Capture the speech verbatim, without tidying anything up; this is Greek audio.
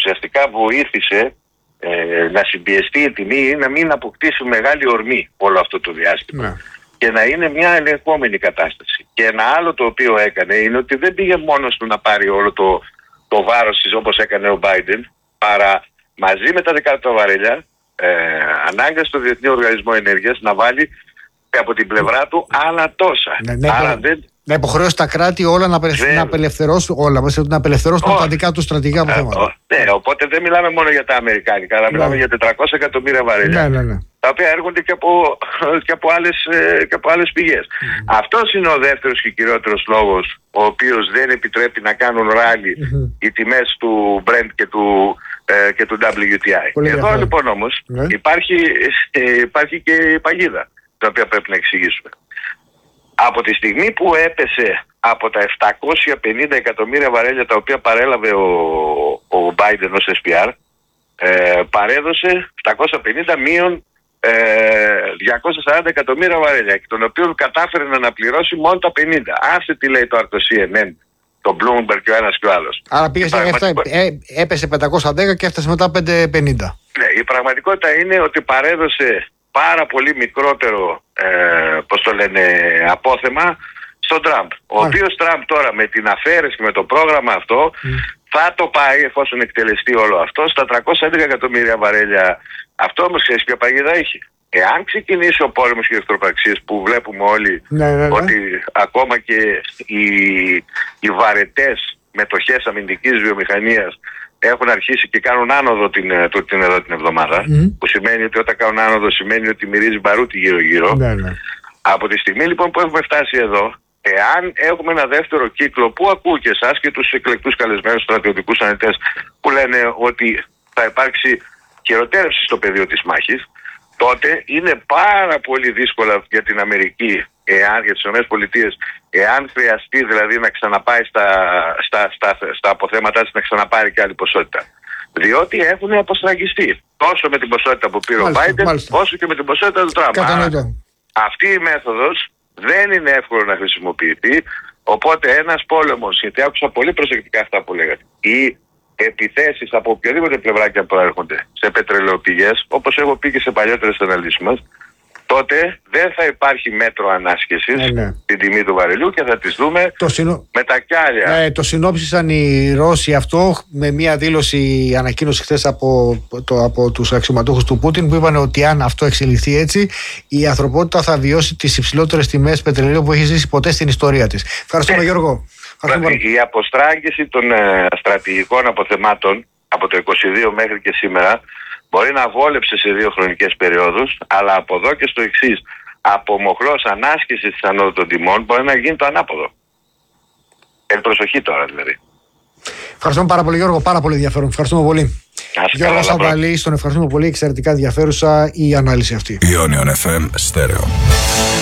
ουσιαστικά βοήθησε ε, να συμπιεστεί η τιμή ή να μην αποκτήσει μεγάλη ορμή όλο αυτό το διάστημα. Ναι. Και να είναι μια ελεγχόμενη κατάσταση. Και ένα άλλο το οποίο έκανε είναι ότι δεν πήγε μόνος του να πάρει όλο το, το βάρος της όπως έκανε ο Biden, παρά μαζί με τα δικά του βαρέλια ε, ανάγκασε το Διεθνή Οργανισμό Ενέργειας να βάλει από την πλευρά του άλλα τόσα. Ναι, ναι, Άρα ναι. δεν... Να υποχρεώσει τα κράτη όλα να, απελευ... να απελευθερώσουν, όλα, να απελευθερώσουν τα δικά του στρατηγικά αποθέματα. Ναι, οπότε δεν μιλάμε μόνο για τα αμερικάνικα, αλλά μιλάμε για τετρακόσια εκατομμύρια βαρέλια. Ναι, ναι, ναι. Τα οποία έρχονται και από, και από, άλλες, και από άλλες πηγές. Mm-hmm. Αυτός είναι ο δεύτερος και κυριότερος λόγος, ο οποίος δεν επιτρέπει να κάνουν ράλι mm-hmm. οι τιμές του Brent και του, ε, και του ντάμπλιου τι άι. Πολύ Εδώ διαφορά. Λοιπόν όμως mm-hmm. υπάρχει, ε, υπάρχει και η παγίδα, την οποία πρέπει να εξηγήσουμε. Από τη στιγμή που έπεσε από τα επτακόσια πενήντα εκατομμύρια βαρέλια τα οποία παρέλαβε ο, ο Biden ως ες πι αρ, ε, παρέδωσε επτακόσια πενήντα μείον ε, διακόσια σαράντα εκατομμύρια βαρέλια, εκ των οποίων κατάφερε να αναπληρώσει μόνο τα πενήντα. Άσε τι λέει το άρθρο σι εν εν, το Bloomberg και ο ένας και ο άλλος. Άρα πήγε πραγματικο... ε, έπεσε πεντακόσια δέκα και έφτασε μετά πεντακόσια πενήντα. Ναι, η πραγματικότητα είναι ότι παρέδωσε πάρα πολύ μικρότερο ε, πώς το λένε, απόθεμα στον Τραμπ. Ο οποίος Τραμπ τώρα με την αφαίρεση και με το πρόγραμμα αυτό mm. θα το πάει, εφόσον εκτελεστεί όλο αυτό, στα τριακόσια έντεκα εκατομμύρια βαρέλια. Αυτό όμως ξέρεις ποια παγίδα έχει. Εάν ξεκινήσει ο πόλεμος και οι εχθροπραξίες που βλέπουμε όλοι ναι, ναι, ναι. ότι ακόμα και οι, οι βαρετές μετοχές αμυντικής βιομηχανίας έχουν αρχίσει και κάνουν άνοδο την, την, εδώ την εβδομάδα, mm. που σημαίνει ότι όταν κάνουν άνοδο σημαίνει ότι μυρίζει μπαρούτι γύρω-γύρω. Ναι, ναι. Από τη στιγμή λοιπόν που έχουμε φτάσει εδώ, εάν έχουμε ένα δεύτερο κύκλο που ακούω και εσάς και τους εκλεκτούς καλεσμένους στρατιωτικούς ανετές που λένε ότι θα υπάρξει χειροτέρευση στο πεδίο της μάχης, τότε είναι πάρα πολύ δύσκολα για την Αμερική, εάν, για τις ΗΠΑ, εάν χρειαστεί δηλαδή να ξαναπάει στα, στα, στα, στα αποθέματά της να ξαναπάρει και άλλη ποσότητα. Διότι έχουν αποστραγγιστεί τόσο με την ποσότητα που πήρε μάλιστα, ο Biden, μάλιστα. όσο και με την ποσότητα του Τραμπ. Αυτή η μέθοδος δεν είναι εύκολο να χρησιμοποιηθεί, οπότε ένας πόλεμος, γιατί άκουσα πολύ προσεκτικά αυτά που λέγατε, ή επιθέσεις από οποιαδήποτε πλευρά και αν προέρχονται σε πετρελαιοπηγές, όπως έχω πει και σε παλιότερες αναλύσεις μας, τότε δεν θα υπάρχει μέτρο ανάσκεσης ναι, ναι. στην τιμή του βαρελιού και θα τις δούμε το συνο... με τα κιάλια. Ε, το συνόψισαν οι Ρώσοι αυτό με μια δήλωση, ανακοίνωση χθες από, το, από τους αξιωματούχους του Πούτιν που είπαν ότι αν αυτό εξελιχθεί έτσι η ανθρωπότητα θα βιώσει τις υψηλότερες τιμές πετρελαίου που έχει ζήσει ποτέ στην ιστορία της. Ευχαριστούμε ε, Γιώργο. Ευχαριστούμε. Η αποστράγγιση των ε, στρατηγικών αποθεμάτων από το είκοσι δύο μέχρι και σήμερα μπορεί να βόλεψε σε δύο χρονικές περιόδους, αλλά από εδώ και στο εξής, από μοχλός ανάσκησης της ανόδου των τιμών μπορεί να γίνει το ανάποδο. Εν προσοχή τώρα δηλαδή. Ευχαριστούμε πάρα πολύ Γιώργο, πάρα πολύ ενδιαφέρον. Ευχαριστούμε πολύ. Γιώργο Σαββαλής, τον ευχαριστούμε πολύ, εξαιρετικά ενδιαφέρουσα η ανάλυση αυτή. Ionion εφ εμ Stereo.